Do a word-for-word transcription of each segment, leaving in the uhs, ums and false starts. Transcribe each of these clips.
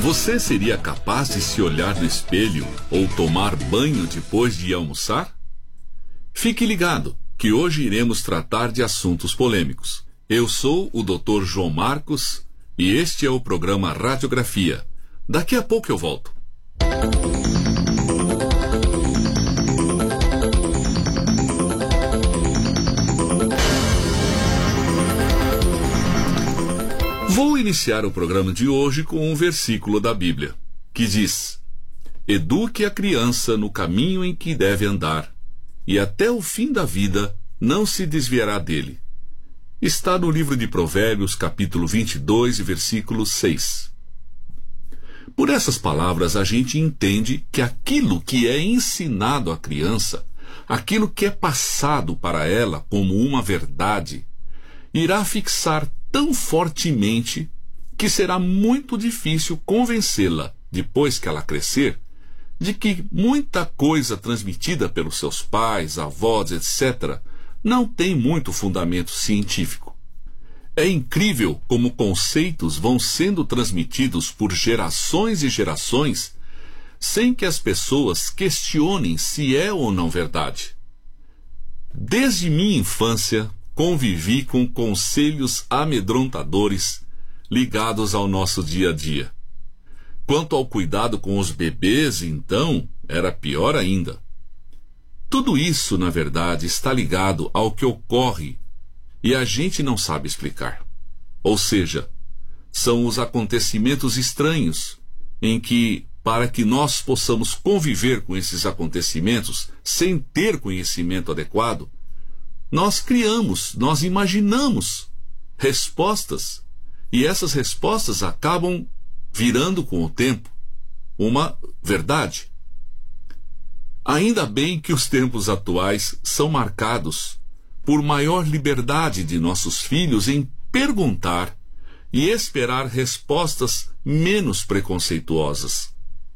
Você seria capaz de se olhar no espelho ou tomar banho depois de almoçar? Fique ligado, que hoje iremos tratar de assuntos polêmicos. Eu sou o doutor João Marcos e este é o programa Radiografia. Daqui a pouco eu volto. Vou iniciar o programa de hoje com um versículo da Bíblia, que diz: Eduque a criança no caminho em que deve andar, e até o fim da vida não se desviará dele. Está no livro de Provérbios, capítulo vinte e dois, versículo seis. Por essas palavras, a gente entende que aquilo que é ensinado à criança, aquilo que é passado para ela como uma verdade, irá fixar tão fortemente que será muito difícil convencê-la, depois que ela crescer, de que muita coisa transmitida pelos seus pais, avós, etcétera, não tem muito fundamento científico. É incrível como conceitos vão sendo transmitidos por gerações e gerações sem que as pessoas questionem se é ou não verdade. Desde minha infância, convivi com conselhos amedrontadores ligados ao nosso dia a dia. Quanto ao cuidado com os bebês, então, era pior ainda. Tudo isso, na verdade, está ligado ao que ocorre e a gente não sabe explicar. Ou seja, são os acontecimentos estranhos em que, para que nós possamos conviver com esses acontecimentos sem ter conhecimento adequado, nós criamos, nós imaginamos respostas, e essas respostas acabam virando com o tempo uma verdade. Ainda bem que os tempos atuais são marcados por maior liberdade de nossos filhos em perguntar e esperar respostas menos preconceituosas.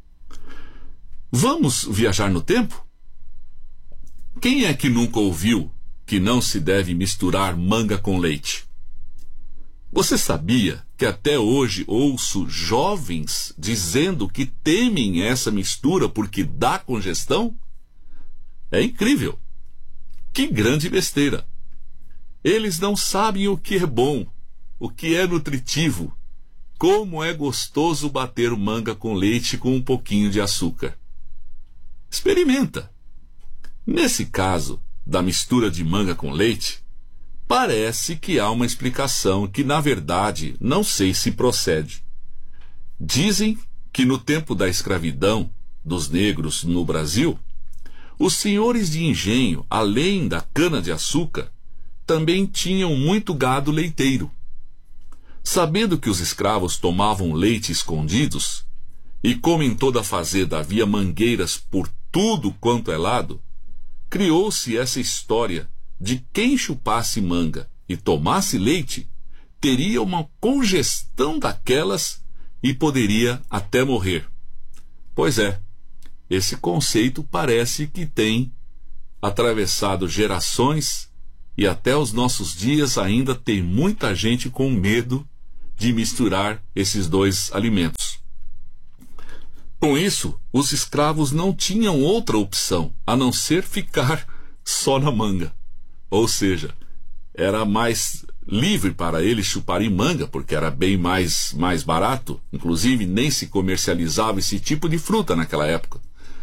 Vamos viajar no tempo? Quem é que nunca ouviu que não se deve misturar manga com leite? Você sabia que até hoje ouço jovens dizendo que temem essa mistura porque dá congestão? É incrível. Que grande besteira. Eles não sabem o que é bom, o que é nutritivo, como é gostoso bater manga com leite com um pouquinho de açúcar. Experimenta. Nesse caso da mistura de manga com leite, parece que há uma explicação que, na verdade, não sei se procede. Dizem que no tempo da escravidão dos negros no Brasil, os senhores de engenho, além da cana-de-açúcar, também tinham muito gado leiteiro. Sabendo que os escravos tomavam leite escondidos, e como em toda a fazenda havia mangueiras por tudo quanto é lado, criou-se essa história de quem chupasse manga e tomasse leite teria uma congestão daquelas e poderia até morrer. Pois é, esse conceito parece que tem atravessado gerações e até os nossos dias ainda tem muita gente com medo de misturar esses dois alimentos. Com isso, os escravos não tinham outra opção a não ser ficar só na manga. Ou seja, era mais livre para eles chuparem manga, porque era bem mais, mais barato. Inclusive, nem se comercializava esse tipo de fruta naquela época.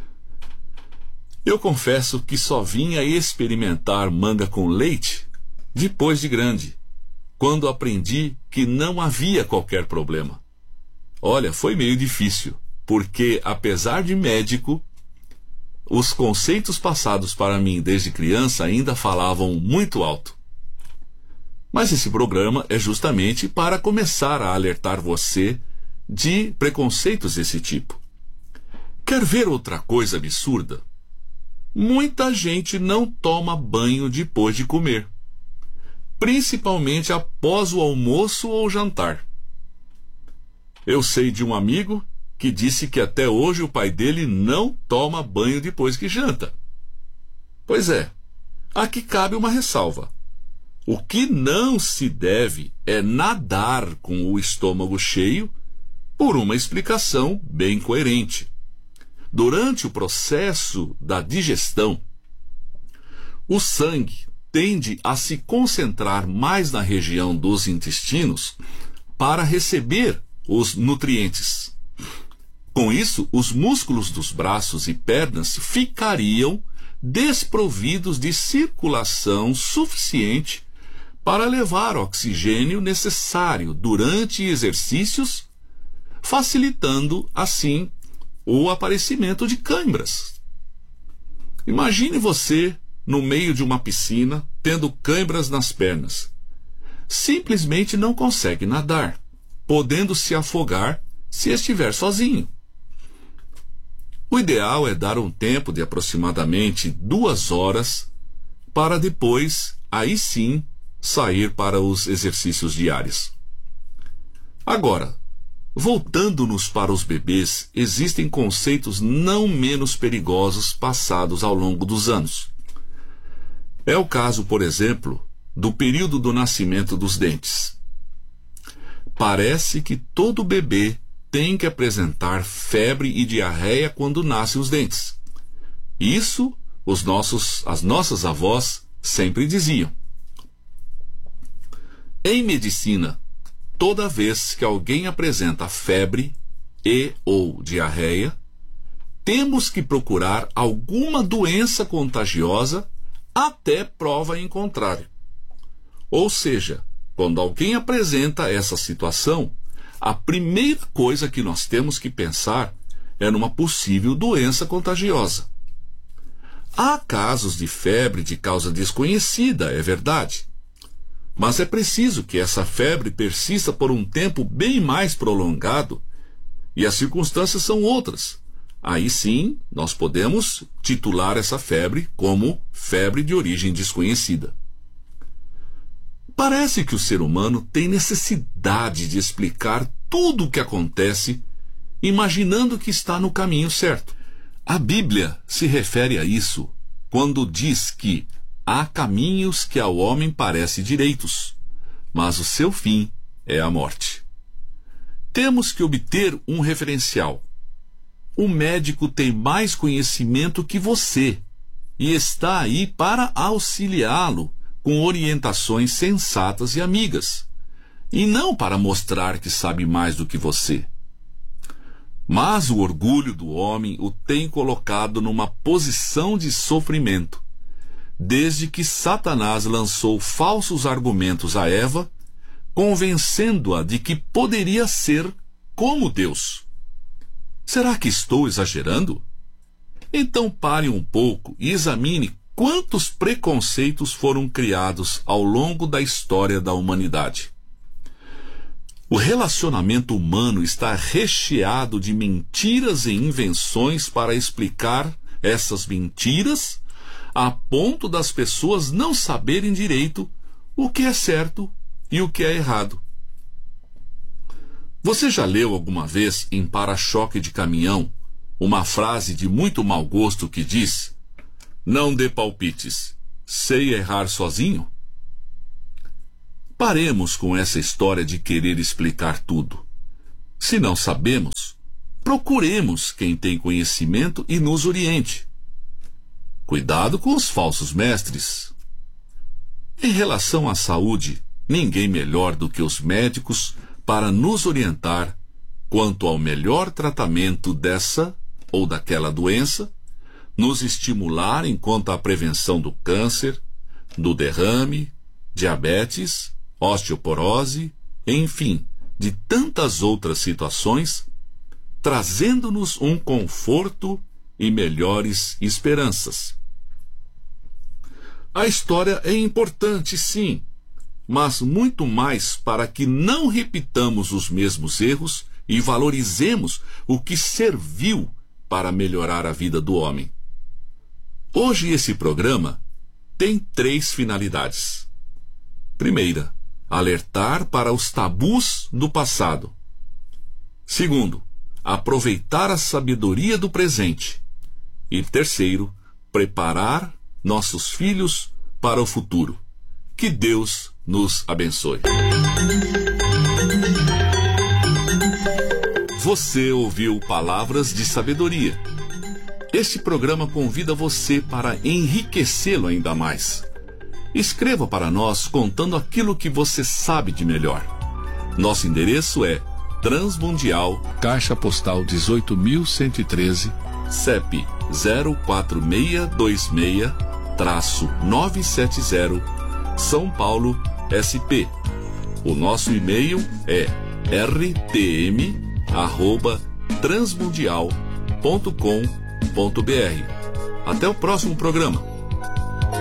Eu confesso que só vim a experimentar manga com leite depois de grande, quando aprendi que não havia qualquer problema. Olha, foi meio difícil, porque, apesar de médico, os conceitos passados para mim desde criança ainda falavam muito alto. Mas esse programa é justamente para começar a alertar você de preconceitos desse tipo. Quer ver outra coisa absurda? Muita gente não toma banho depois de comer, principalmente após o almoço ou jantar. Eu sei de um amigo que disse que até hoje o pai dele não toma banho depois que janta. Pois é, aqui cabe uma ressalva. O que não se deve é nadar com o estômago cheio por uma explicação bem coerente. Durante o processo da digestão, o sangue tende a se concentrar mais na região dos intestinos para receber os nutrientes. Com isso, os músculos dos braços e pernas ficariam desprovidos de circulação suficiente para levar o oxigênio necessário durante exercícios, facilitando, assim, o aparecimento de câimbras. Imagine você no meio de uma piscina, tendo câimbras nas pernas. Simplesmente não consegue nadar, podendo se afogar se estiver sozinho. O ideal é dar um tempo de aproximadamente duas horas para depois, aí sim, sair para os exercícios diários. Agora, voltando-nos para os bebês, existem conceitos não menos perigosos passados ao longo dos anos. É o caso, por exemplo, do período do nascimento dos dentes. Parece que todo bebê tem que apresentar febre e diarreia quando nascem os dentes. Isso os nossos, as nossas avós sempre diziam. Em medicina, toda vez que alguém apresenta febre e ou diarreia, temos que procurar alguma doença contagiosa até prova em contrário. Ou seja, quando alguém apresenta essa situação, a primeira coisa que nós temos que pensar é numa possível doença contagiosa. Há casos de febre de causa desconhecida, é verdade. Mas é preciso que essa febre persista por um tempo bem mais prolongado e as circunstâncias são outras. Aí sim, nós podemos titular essa febre como febre de origem desconhecida. Parece que o ser humano tem necessidade de explicar tudo o que acontece, imaginando que está no caminho certo. A Bíblia se refere a isso quando diz que há caminhos que ao homem parecem direitos, mas o seu fim é a morte. Temos que obter um referencial. O médico tem mais conhecimento que você e está aí para auxiliá-lo com orientações sensatas e amigas, e não para mostrar que sabe mais do que você. Mas o orgulho do homem o tem colocado numa posição de sofrimento, desde que Satanás lançou falsos argumentos a Eva, convencendo-a de que poderia ser como Deus. Será que estou exagerando? Então pare um pouco e examine quantos preconceitos foram criados ao longo da história da humanidade. O relacionamento humano está recheado de mentiras e invenções para explicar essas mentiras, a ponto das pessoas não saberem direito o que é certo e o que é errado. Você já leu alguma vez em para-choque de caminhão uma frase de muito mau gosto que diz: "Não dê palpites, sei errar sozinho"? Paremos com essa história de querer explicar tudo. Se não sabemos, procuremos quem tem conhecimento e nos oriente. Cuidado com os falsos mestres. Em relação à saúde, ninguém melhor do que os médicos para nos orientar quanto ao melhor tratamento dessa ou daquela doença, nos estimular enquanto à prevenção do câncer, do derrame, diabetes, osteoporose, enfim, de tantas outras situações, trazendo-nos um conforto e melhores esperanças. A história é importante, sim, mas muito mais para que não repitamos os mesmos erros e valorizemos o que serviu para melhorar a vida do homem. Hoje esse programa tem três finalidades. Primeira, alertar para os tabus do passado. Segundo, aproveitar a sabedoria do presente. E terceiro, preparar nossos filhos para o futuro. Que Deus nos abençoe. Você ouviu Palavras de Sabedoria. Este programa convida você para enriquecê-lo ainda mais. Escreva para nós contando aquilo que você sabe de melhor. Nosso endereço é Transmundial, Caixa Postal dezoito mil cento e treze, C E P zero quatro seis dois seis nove sete zero, São Paulo, S P. O nosso e-mail é r t m arroba transmundial ponto com ponto b r. Até o próximo programa.